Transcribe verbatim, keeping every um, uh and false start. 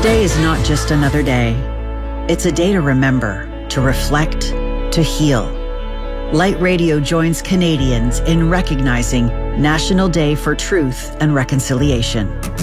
Today is not just another day. It's a day to remember, to reflect, to heal. Light Radio joins Canadians in recognizing National Day for Truth and Reconciliation.